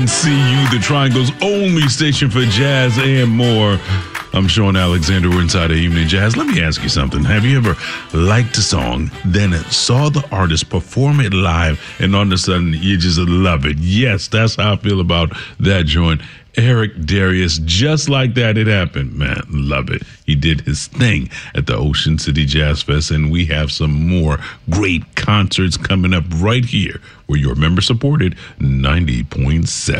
CU, the Triangle's only station for jazz and more. I'm Sean Alexander. We're inside of Evening Jazz. Let me ask you something. Have you ever liked a song, then saw the artist perform it live, and all of a sudden you just love it? Yes, that's how I feel about that joint. Eric Darius, just like that, it happened. Man, love it. He did his thing at the Ocean City Jazz Fest, and we have some more great concerts coming up right here where your member-supported 90.7.